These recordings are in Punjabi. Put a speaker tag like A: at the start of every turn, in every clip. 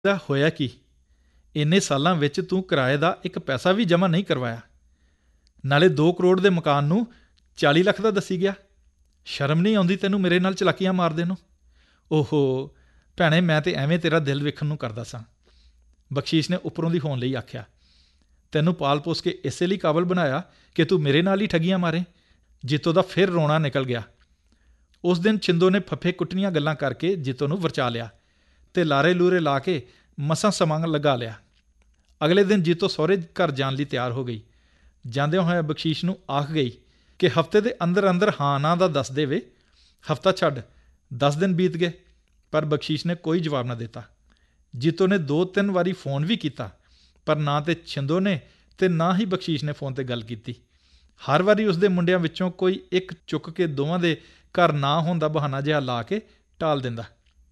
A: ਦਾ ਹੋਇਆ ਕੀ? ਇੰਨੇ ਸਾਲਾਂ ਵਿੱਚ ਤੂੰ ਕਿਰਾਏ ਦਾ ਇੱਕ ਪੈਸਾ ਵੀ ਜਮ੍ਹਾਂ ਨਹੀਂ ਕਰਵਾਇਆ, ਨਾਲੇ 2 ਕਰੋੜ ਦੇ ਮਕਾਨ ਨੂੰ 40 ਲੱਖ ਦਾ ਦੱਸੀ ਗਿਆ। ਸ਼ਰਮ ਨਹੀਂ ਆਉਂਦੀ ਤੈਨੂੰ ਮੇਰੇ ਨਾਲ ਚਲਾਕੀਆਂ ਮਾਰਦੇ ਨੂੰ? ਓਹੋ ਭੈਣੇ, ਮੈਂ ਤੇ ਐਵੇਂ ਤੇਰਾ ਦਿਲ ਵੇਖਣ ਨੂੰ ਕਰਦਾ ਸਾਂ। ਬਖਸ਼ੀਸ਼ ਨੇ ਉੱਪਰੋਂ ਦੀ ਹੋਣ ਲਈ ਆਖਿਆ। ਤੈਨੂੰ ਪਾਲ ਪੋਸ ਕੇ ਇਸੇ ਲਈ ਕਾਬਲ ਬਣਾਇਆ ਕਿ ਤੂੰ ਮੇਰੇ ਨਾਲ ਹੀ ਠੱਗੀਆਂ ਮਾਰੇ। ਜੀਤੋ ਦਾ ਫਿਰ ਰੋਣਾ ਨਿਕਲ ਗਿਆ। ਉਸ ਦਿਨ ਛਿੰਦੋ ਨੇ ਫੱਫੇ ਕੁੱਟਣੀਆਂ ਗੱਲਾਂ ਕਰਕੇ ਜੀਤੋ ਨੂੰ ਵਰਚਾ ਲਿਆ ਤੇ ਲਾਰੇ ਲੂਰੇ ਲਾ ਕੇ ਮਸਾਂ ਸਮਾਂ ਲਗਾ ਲਿਆ। ਅਗਲੇ ਦਿਨ ਜੀਤੋ ਸਹੁਰੇ ਘਰ ਜਾਣ ਲਈ ਤਿਆਰ ਹੋ ਗਈ। ਜਾਂਦਿਆਂ ਹੋਇਆ ਬਖਸ਼ੀਸ਼ ਨੂੰ ਆਖ ਗਈ ਕਿ ਹਫ਼ਤੇ ਦੇ ਅੰਦਰ ਅੰਦਰ ਹਾਂ ਨਾ ਦਾ ਦੱਸ ਦੇਵੇ। ਹਫ਼ਤਾ ਛੱਡ 10 ਦਿਨ ਬੀਤ ਗਏ, ਪਰ ਬਖਸ਼ੀਸ਼ ਨੇ ਕੋਈ ਜਵਾਬ ਨਾ ਦਿੱਤਾ। ਜੀਤੋ ਨੇ 2-3 ਵਾਰੀ ਫੋਨ ਵੀ ਕੀਤਾ, ਪਰ ਨਾ ਤੇ ਛਿੰਦੋ ਨੇ ਤੇ ਨਾ ਹੀ ਬਖਸ਼ੀਸ਼ ਨੇ ਫੋਨ 'ਤੇ ਗੱਲ ਕੀਤੀ। ਹਰ ਵਾਰੀ ਉਸਦੇ ਮੁੰਡਿਆਂ ਵਿੱਚੋਂ ਕੋਈ ਇੱਕ ਚੁੱਕ ਕੇ ਦੋਵਾਂ ਦੇ ਘਰ ਨਾ ਹੋਣ ਦਾ ਬਹਾਨਾ ਜਿਹਾ ਲਾ ਕੇ ਟਾਲ ਦਿੰਦਾ।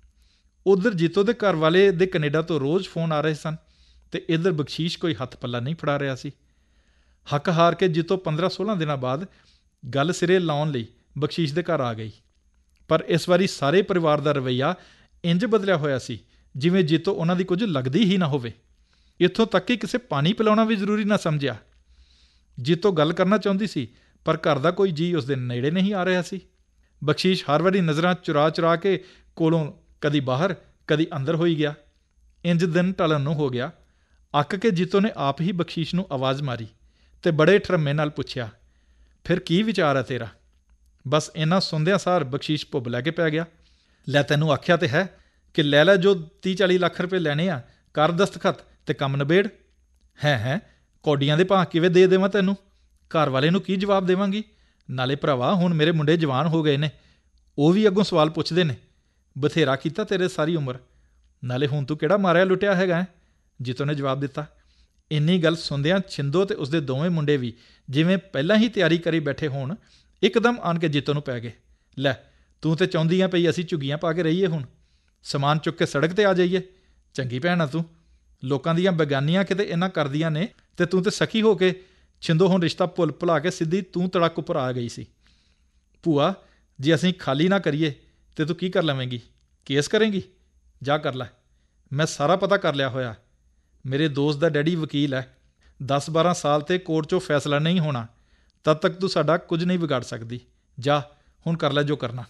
A: ਉੱਧਰ ਜੀਤੋ ਦੇ ਘਰ ਵਾਲੇ ਦੇ ਕੈਨੇਡਾ ਤੋਂ ਰੋਜ਼ ਫੋਨ ਆ ਰਹੇ ਸਨ ਅਤੇ ਇੱਧਰ ਬਖਸ਼ੀਸ਼ ਕੋਈ ਹੱਥ ਪੱਲਾ ਨਹੀਂ ਫੜਾ ਰਿਹਾ ਸੀ। ਹੱਕ ਹਾਰ ਕੇ ਜੀਤੋ 15-16 ਦਿਨਾਂ ਬਾਅਦ ਗੱਲ ਸਿਰੇ ਲਾਉਣ ਲਈ ਬਖਸ਼ੀਸ਼ ਦੇ ਘਰ ਆ ਗਈ। ਪਰ ਇਸ ਵਾਰੀ ਸਾਰੇ ਪਰਿਵਾਰ ਦਾ ਰਵੱਈਆ ਇੰਜ ਬਦਲਿਆ ਹੋਇਆ ਸੀ ਜਿਵੇਂ ਜੀਤੋ ਉਹਨਾਂ ਦੀ ਕੁਝ ਲੱਗਦੀ ਹੀ ਨਾ ਹੋਵੇ। ਇੱਥੋਂ ਤੱਕ ਕਿ ਕਿਸੇ ਪਾਣੀ ਪਿਲਾਉਣਾ ਵੀ ਜ਼ਰੂਰੀ ਨਾ ਸਮਝਿਆ। ਜੀਤੋ ਗੱਲ ਕਰਨਾ ਚਾਹੁੰਦੀ ਸੀ, ਪਰ ਘਰ ਦਾ ਕੋਈ ਜੀਅ ਉਸਦੇ ਨੇੜੇ ਨਹੀਂ ਆ ਰਿਹਾ ਸੀ। ਬਖਸ਼ੀਸ਼ ਹਰ ਵਾਰੀ ਨਜ਼ਰਾਂ ਚੁਰਾ ਕੇ ਕੋਲੋਂ ਕਦੀ ਬਾਹਰ ਕਦੀ ਅੰਦਰ ਹੋਈ ਗਿਆ। ਇੰਜ ਦਿਨ ਟਲਣ ਨੂੰ ਹੋ ਗਿਆ। ਅੱਕ ਕੇ ਜੀਤੋ ਨੇ ਆਪ ਹੀ ਬਖਸ਼ੀਸ਼ ਨੂੰ ਆਵਾਜ਼ ਮਾਰੀ ਤੇ ਬੜੇ ਠਰਮੇ ਨਾਲ ਪੁੱਛਿਆ, ਫਿਰ ਕੀ ਵਿਚਾਰ ਹੈ ਤੇਰਾ? ਬਸ ਇੰਨਾ ਸੁਣਦਿਆਂ ਸਾਰ ਬਖਸ਼ੀਸ਼ ਭੁੱਬ ਲੈ ਕੇ ਪੈ ਗਿਆ। ਲੈ ਤੈਨੂੰ ਆਖਿਆ ਤੇ ਹੈ ਕਿ ਲੈ ਲੈ ਜੋ 30-40 ਲੱਖ ਰੁਪਏ ਲੈਣੇ ਆ, ਕਰ ਦਸਤਖਤ ਤੇ ਕੰਮ ਨਿਬੇੜ। ਹੈ ਕੌਡੀਆਂ ਦੇ ਭਾਅ ਕਿਵੇਂ ਦੇ ਦੇਵਾਂ ਤੈਨੂੰ? ਘਰ ਵਾਲੇ ਨੂੰ ਕੀ ਜਵਾਬ ਦੇਵਾਂਗੀ? ਨਾਲੇ ਭਰਾਵਾ ਹੁਣ ਮੇਰੇ ਮੁੰਡੇ ਜਵਾਨ ਹੋ ਗਏ ਨੇ, ਉਹ ਵੀ ਅੱਗੋਂ ਸਵਾਲ ਪੁੱਛਦੇ ਨੇ। ਬਥੇਰਾ ਕੀਤਾ ਤੇਰੇ ਸਾਰੀ ਉਮਰ, ਨਾਲੇ ਹੁਣ ਤੂੰ ਕਿਹੜਾ ਮਾਰਿਆ ਲੁੱਟਿਆ ਹੈਗਾ ਹੈ? ਜੀਤੋ ਨੇ ਜਵਾਬ ਦਿੱਤਾ। ਇੰਨੀ ਗੱਲ ਸੁਣਦਿਆਂ ਛਿੰਦੋ ਤੇ ਉਸਦੇ ਦੋਵੇਂ ਮੁੰਡੇ ਵੀ ਜਿਵੇਂ ਪਹਿਲਾਂ ਹੀ ਤਿਆਰੀ ਕਰੀ ਬੈਠੇ ਹੋਣ, ਇੱਕਦਮ ਆਣ ਕੇ ਜੀਤੋ ਨੂੰ ਪੈ ਗਏ। ਲੈ ਤੂੰ ਤੇ ਚਾਹੁੰਦੀ ਆ ਪਈ ਅਸੀਂ ਝੁੱਗੀਆਂ ਪਾ ਕੇ ਰਹੀਏ, ਹੁਣ ਸਮਾਨ ਚੁੱਕ ਕੇ ਸੜਕ 'ਤੇ ਆ ਜਾਈਏ। ਚੰਗੀ ਭੈਣ ਆ ਤੂੰ, ਲੋਕਾਂ ਦੀਆਂ ਬੇਗਾਨੀਆਂ ਕਿਤੇ ਇਹਨਾਂ ਕਰਦੀਆਂ ਨੇ ਤੇ ਤੂੰ ਤੇ ਸਖੀ ਹੋ ਕੇ। ਛਿੰਦੋ ਹੁਣ ਰਿਸ਼ਤਾ ਭੁੱਲ ਭੁਲਾ ਕੇ ਸਿੱਧੀ ਤੂੰ ਤੜਕ ਉੱਪਰ ਆ ਗਈ ਸੀ। ਭੂਆ ਜੇ ਅਸੀਂ ਖਾਲੀ ਨਾ ਕਰੀਏ ਤੇ ਤੂੰ ਕੀ ਕਰ ਲਵੇਂਗੀ? ਕੇਸ ਕਰੇਂਗੀ? ਜਾ ਕਰ ਲੈ, ਮੈਂ ਸਾਰਾ ਪਤਾ ਕਰ ਲਿਆ ਹੋਇਆ। ਮੇਰੇ ਦੋਸਤ ਦਾ ਡੈਡੀ ਵਕੀਲ ਹੈ। 10-12 ਸਾਲ ਤੇ ਕੋਰਟ 'ਚੋਂ ਫੈਸਲਾ ਨਹੀਂ ਹੋਣਾ, ਤਦ ਤੱਕ ਤੂੰ ਸਾਡਾ ਕੁਝ ਨਹੀਂ ਵਿਗਾੜ ਸਕਦੀ। ਜਾ ਹੁਣ ਕਰ ਲੈ ਜੋ ਕਰਨਾ।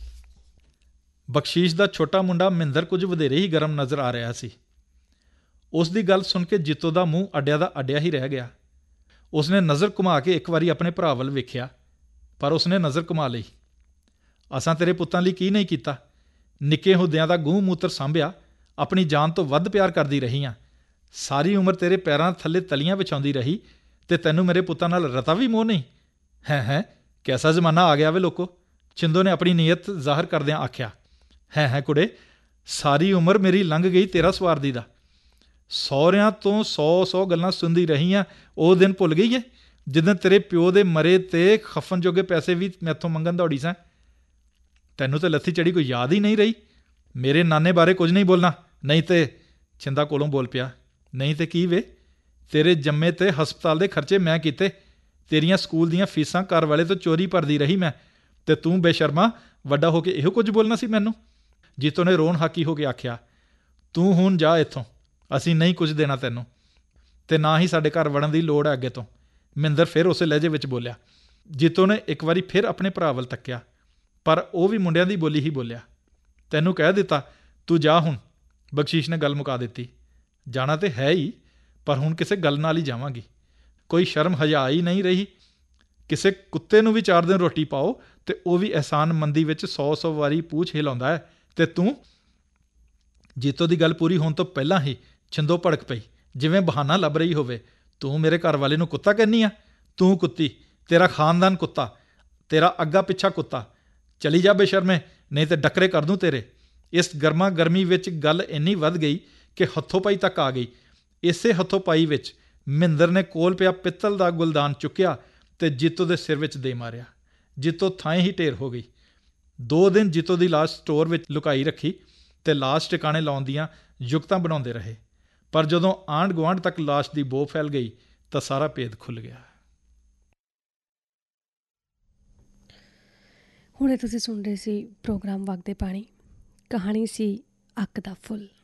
A: ਬਖਸ਼ੀਸ਼ ਦਾ ਛੋਟਾ ਮੁੰਡਾ ਮਹਿੰਦਰ ਕੁਝ ਵਧੇਰੇ ਹੀ ਗਰਮ ਨਜ਼ਰ ਆ ਰਿਹਾ ਸੀ। ਉਸ ਦੀ ਗੱਲ ਸੁਣ ਕੇ ਜੀਤੋ ਦਾ ਮੂੰਹ ਅੱਡਿਆ ਦਾ ਅੱਡਿਆ ਹੀ ਰਹਿ ਗਿਆ। ਉਸਨੇ ਨਜ਼ਰ ਘੁਮਾ ਕੇ ਇੱਕ ਵਾਰੀ ਆਪਣੇ ਭਰਾ ਵੱਲ ਵੇਖਿਆ, ਪਰ ਉਸਨੇ ਨਜ਼ਰ ਘੁਮਾ ਲਈ। ਅਸਾਂ ਤੇਰੇ ਪੁੱਤਾਂ ਲਈ ਕੀ ਨਹੀਂ ਕੀਤਾ? ਨਿੱਕੇ ਹੁੰਦਿਆਂ ਦਾ ਗੂੰ ਮੂਤਰ ਸਾਂਭਿਆ, ਆਪਣੀ ਜਾਨ ਤੋਂ ਵੱਧ ਪਿਆਰ ਕਰਦੀ ਰਹੀ ਹਾਂ। ਸਾਰੀ ਉਮਰ ਤੇਰੇ ਪੈਰਾਂ ਥੱਲੇ ਤਲੀਆਂ ਵਿਛਾਉਂਦੀ ਰਹੀ ਤੇ ਤੈਨੂੰ ਮੇਰੇ ਪੁੱਤਾਂ ਨਾਲ ਰਤਾ ਵੀ ਮੋਹ ਨਹੀਂ ਹੈ? ਕੈਸਾ ਜ਼ਮਾਨਾ ਆ ਗਿਆ ਵੇ ਲੋਕੋ? ਛਿੰਦੋ ਨੇ ਆਪਣੀ ਨੀਅਤ ਜ਼ਾਹਰ ਕਰਦਿਆਂ ਆਖਿਆ। ਹੈ ਕੁੜੇ, ਸਾਰੀ ਉਮਰ ਮੇਰੀ ਲੰਘ ਗਈ ਤੇਰਾ ਸਵਾਰਦੀ ਦਾ। ਸਹੁਰਿਆਂ ਤੋਂ 100 ਗੱਲਾਂ ਸੁਣਦੀ ਰਹੀ ਹਾਂ। ਉਹ ਦਿਨ ਭੁੱਲ ਗਈ ਏ ਜਿੱਦਣ ਤੇਰੇ ਪਿਓ ਦੇ ਮਰੇ ਤੇ ਖਫਨ ਜੋਗੇ ਪੈਸੇ ਵੀ ਮੈਥੋਂ ਮੰਗਣ ਦੌੜੀ ਸਾਂ। ਤੈਨੂੰ ਤਾਂ ਲੱਥੀ ਚੜੀ ਕੋਈ ਯਾਦ ਹੀ ਨਹੀਂ ਰਹੀ। ਮੇਰੇ ਨਾਨੇ ਬਾਰੇ ਕੁਝ ਨਹੀਂ ਬੋਲਣਾ, ਨਹੀਂ ਤੇ ਛਿੰਦਾ ਕੋਲੋਂ ਬੋਲ ਪਿਆ। ਨਹੀਂ ਤੇ ਕੀ ਵੇ? ਤੇਰੇ ਜੰਮੇ ਤੇ ਹਸਪਤਾਲ ਦੇ ਖਰਚੇ ਮੈਂ ਕੀਤੇ, ਤੇਰੀਆਂ ਸਕੂਲ ਦੀਆਂ ਫੀਸਾਂ ਘਰ ਵਾਲੇ ਤੋਂ ਚੋਰੀ ਭਰਦੀ ਰਹੀ ਮੈਂ, ਤੇ ਤੂੰ ਬੇਸ਼ਰਮਾ ਵੱਡਾ ਹੋ ਕੇ ਇਹੋ ਕੁਝ ਬੋਲਣਾ ਸੀ ਮੈਨੂੰ? ਜੀਤੋ ਨੇ ਰੋਣ ਹਾਕੀ ਹੋ ਕੇ ਆਖਿਆ। ਤੂੰ ਹੁਣ ਜਾ ਇੱਥੋਂ, ਅਸੀਂ ਨਹੀਂ ਕੁਝ ਦੇਣਾ ਤੈਨੂੰ, ਤੇ ਨਾ ਹੀ ਸਾਡੇ ਘਰ ਵੜਨ ਦੀ ਲੋੜ ਹੈ ਅੱਗੇ ਤੋਂ। ਮਹਿੰਦਰ ਫਿਰ ਉਸੇ ਲਹਿਜੇ ਵਿੱਚ ਬੋਲਿਆ। ਜੀਤੋ ਨੇ ਇੱਕ ਵਾਰੀ ਫਿਰ ਆਪਣੇ ਭਰਾ ਵੱਲ ਤੱਕਿਆ, ਪਰ ਉਹ ਵੀ ਮੁੰਡਿਆਂ ਦੀ ਬੋਲੀ ਹੀ ਬੋਲਿਆ। ਤੈਨੂੰ ਕਹਿ ਦਿੱਤਾ, ਤੂੰ ਜਾ ਹੁਣ। ਬਖਸ਼ੀਸ਼ ਨੇ ਗੱਲ ਮੁਕਾ ਦਿੱਤੀ। ਜਾਣਾ ਤੇ ਹੈ ਹੀ, ਪਰ ਹੁਣ ਕਿਸੇ ਗੱਲ ਨਾਲ ਹੀ ਜਾਵਾਂਗੀ। ਕੋਈ ਸ਼ਰਮ ਹਜਾ ਹੀ ਨਹੀਂ ਰਹੀ। ਕਿਸੇ ਕੁੱਤੇ ਨੂੰ ਵੀ 4 ਦਿਨ ਰੋਟੀ ਪਾਓ ਤੇ ਉਹ ਵੀ ਅਹਿਸਾਨ ਮੰਦੀ ਵਿੱਚ 100 ਵਾਰੀ ਪੂਛ ਹਿਲਾਉਂਦਾ ਹੈ, ਤੇ ਤੂੰ? ਜੀਤੋ ਦੀ ਗੱਲ ਪੂਰੀ ਹੋਣ ਤੋਂ ਪਹਿਲਾਂ ਹੀ ਛਿੰਦੋ ਭੜਕ ਪਈ, ਜਿਵੇਂ ਬਹਾਨਾ ਲੱਭ ਰਹੀ ਹੋਵੇ। ਤੂੰ ਮੇਰੇ ਘਰ ਵਾਲੇ ਨੂੰ ਕੁੱਤਾ ਕਹਿੰਦੀ ਆ? ਤੂੰ ਕੁੱਤੀ, ਤੇਰਾ ਖਾਨਦਾਨ ਕੁੱਤਾ, ਤੇਰਾ ਅੱਗਾ ਪਿੱਛਾ ਕੁੱਤਾ। ਚਲੀ ਜਾ ਬੇਸ਼ਰਮੇ, ਨਹੀਂ ਤੇ ਡੱਕਰੇ ਕਰ ਦੂੰ ਤੇਰੇ। ਇਸ ਗਰਮਾ ਗਰਮੀ ਵਿੱਚ ਗੱਲ ਇੰਨੀ ਵੱਧ ਗਈ ਕਿ ਹੱਥੋਂ ਪਾਈ ਤੱਕ ਆ ਗਈ। ਇਸੇ ਹੱਥੋਂ ਪਾਈ ਵਿੱਚ ਮਹਿੰਦਰ ਨੇ ਕੋਲ ਪਿਆ ਪਿੱਤਲ ਦਾ ਗੁਲਦਾਨ ਚੁੱਕਿਆ ਤੇ ਜੀਤੋ ਦੇ ਸਿਰ ਵਿੱਚ ਦੇ ਮਾਰਿਆ। ਜੀਤੋ ਥਾਂ ਹੀ ਢੇਰ ਹੋ ਗਈ। 2 ਦਿਨ ਜੀਤੋ ਦੀ ਲਾਸ਼ ਸਟੋਰ ਵਿੱਚ ਲੁਕਾਈ ਰੱਖੀ ਤੇ ਲਾਸ਼ ਟਿਕਾਣੇ ਲਾਉਣ ਦੀਆਂ ਯੁਕਤਾਂ ਬਣਾਉਂਦੇ ਰਹੇ, ਪਰ ਜਦੋਂ ਆਂਢ ਗੁਆਂਢ ਤੱਕ ਲਾਸ਼ ਦੀ ਬੋ ਫੈਲ ਗਈ ਤਾਂ ਸਾਰਾ ਭੇਦ ਖੁੱਲ੍ਹ ਗਿਆ।
B: ਹੁਣੇ ਤੁਸੀਂ ਸੁਣ ਰਹੇ ਸੀ ਪ੍ਰੋਗਰਾਮ ਵਗਦੇ ਪਾਣੀ। ਕਹਾਣੀ ਸੀ ਅੱਕ ਦਾ ਫੁੱਲ।